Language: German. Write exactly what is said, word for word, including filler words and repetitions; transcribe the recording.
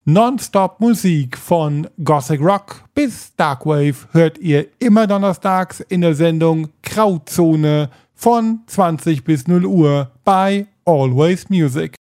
Nonstop-Musik von Gothic Rock bis Darkwave hört ihr immer donnerstags in der Sendung Grauzone von zwanzig bis null Uhr bei Always Music.